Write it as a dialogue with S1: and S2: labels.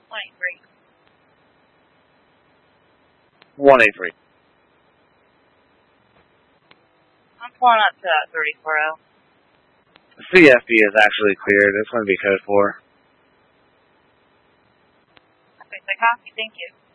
S1: 183.
S2: 183.
S1: I'm pulling up to 340.
S2: CFB is actually cleared. It's going to be code 4.
S1: Okay, so copy. Thank you.